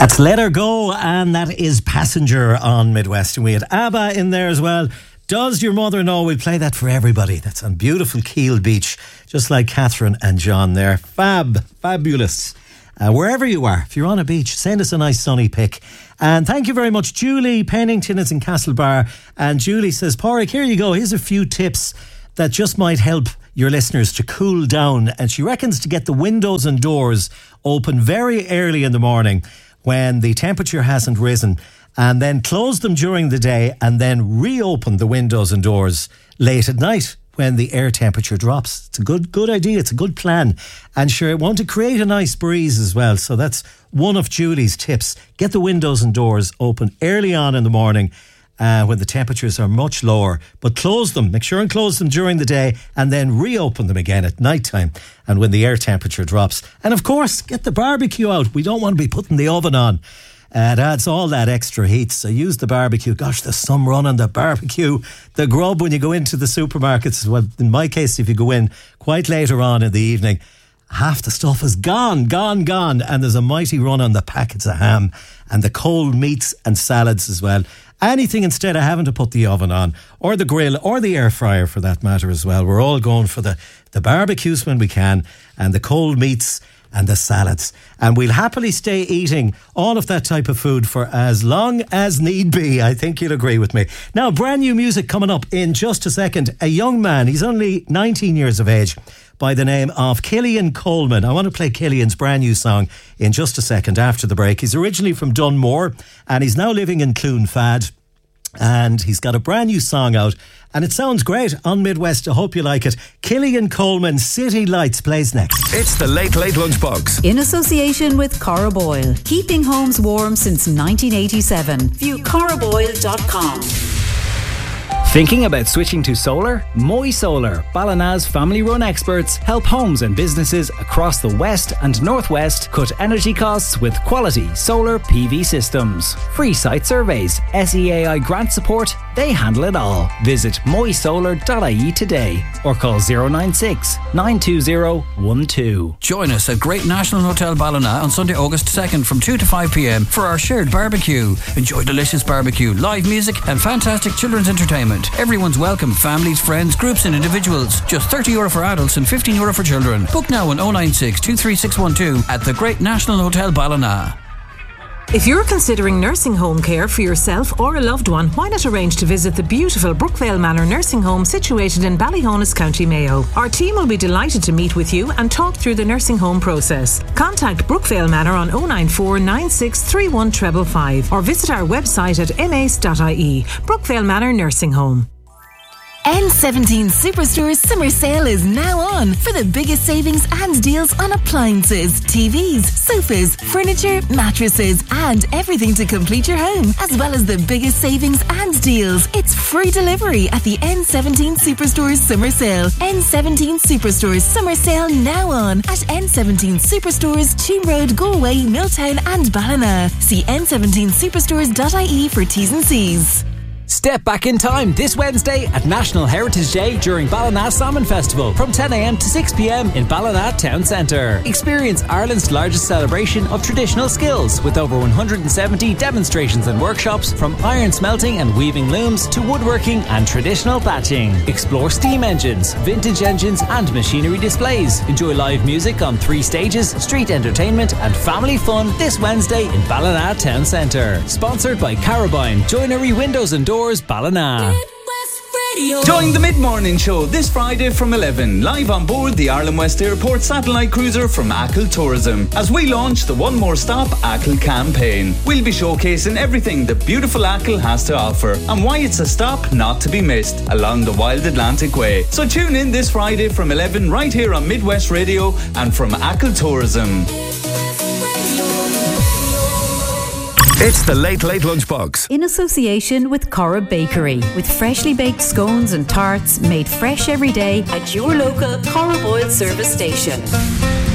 That's Let Her Go, and that is Passenger on Midwest. And we had ABBA in there as well. Does Your Mother Know? We'll play that for everybody. That's on beautiful Kiel Beach, just like Catherine and John there. Fabulous. Wherever you are, if you're on a beach, send us a nice sunny pic. And thank you very much. Julie Pennington is in Castlebar, and Julie says, Pádraig, here you go. Here's a few tips that just might help your listeners to cool down. And she reckons to get the windows and doors open very early in the morning when the temperature hasn't risen, and then close them during the day and then reopen the windows and doors late at night when the air temperature drops. It's a good idea. It's a good plan. And sure, I want to create a nice breeze as well. So that's one of Julie's tips. Get the windows and doors open early on in the morning when the temperatures are much lower, but close them. Make sure and close them during the day and then reopen them again at night time and when the air temperature drops. And of course, get the barbecue out. We don't want to be putting the oven on. It adds all that extra heat. So use the barbecue. Gosh, there's some run on the barbecue. The grub when you go into the supermarkets. Well, in my case, if you go in quite later on in the evening, half the stuff is gone. And there's a mighty run on the packets of ham and the cold meats and salads as well. Anything instead of having to put the oven on, or the grill, or the air fryer for that matter as well. We're all going for the barbecues when we can, and the cold meats and the salads. And we'll happily stay eating all of that type of food for as long as need be. I think you'll agree with me. Now, brand new music coming up in just a second. A young man, he's only 19 years of age, by the name of Killian Coleman. I want to play Killian's brand new song in just a second after the break. He's originally from Dunmore and he's now living in Clonfad. And he's got a brand new song out and it sounds great on Midwest. I hope you like it. Killian Coleman, City Lights, plays next. It's the Late Late Lunchbox. In association with Cora Boyle. Keeping homes warm since 1987. View coraboyle.com. Thinking about switching to solar? Moy Solar, Ballina's family-run experts, help homes and businesses across the West and Northwest cut energy costs with quality solar PV systems. Free site surveys, SEAI grant support, they handle it all. Visit moysolar.ie today or call 096 920 12. Join us at Great National Hotel Ballina on Sunday, August 2nd from 2 to 5 p.m. for our shared barbecue. Enjoy delicious barbecue, live music and fantastic children's entertainment. Everyone's welcome, families, friends, groups and individuals. Just €30 for adults and €15 for children. Book now on 096 23612 at the Great National Hotel Ballina. If you're considering nursing home care for yourself or a loved one, why not arrange to visit the beautiful Brookvale Manor Nursing Home situated in Ballyhonus, County Mayo. Our team will be delighted to meet with you and talk through the nursing home process. Contact Brookvale Manor on 094 9631 555 or visit our website at mace.ie. Brookvale Manor Nursing Home. N17 Superstore's summer sale is now on for the biggest savings and deals on appliances, TVs, sofas, furniture, mattresses and everything to complete your home, as well as the biggest savings and deals. It's free delivery at the N17 Superstore's summer sale. N17 Superstore's summer sale now on at N17 Superstores, Cheam Road, Galway, Milltown and Ballina. See n17superstores.ie for T's and C's. Step back in time this Wednesday at National Heritage Day during Ballina Salmon Festival from 10am to 6pm in Ballina Town Centre. Experience Ireland's largest celebration of traditional skills with over 170 demonstrations and workshops from iron smelting and weaving looms to woodworking and traditional thatching. Explore steam engines, vintage engines and machinery displays. Enjoy live music on 3 stages, street entertainment and family fun this Wednesday in Ballina Town Centre. Sponsored by Carabine, Joinery Windows and Doors Ballina. Join the Mid-Morning Show this Friday from 11, live on board the Ireland West Airport satellite cruiser from Achill Tourism, as we launch the One More Stop Achill campaign. We'll be showcasing everything the beautiful Achill has to offer and why it's a stop not to be missed along the Wild Atlantic Way. So tune in this Friday from 11 right here on Midwest Radio and from Achill Tourism. It's the Late Late Lunchbox. In association with Cora Bakery, with freshly baked scones and tarts made fresh every day at your local Cora Boyle service station.